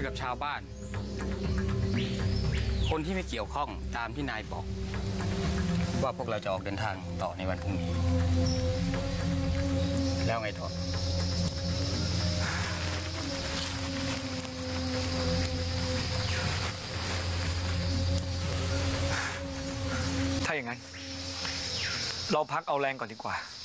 กับชาวบ้าน คนที่ไม่เกี่ยวข้องตามที่นายบอก ว่าพวกเราจะออกเดินทางต่อในวันพรุ่งนี้ แล้วไงต่อถ้าอย่างนั้น เราพักเอาแรงก่อนดีกว่า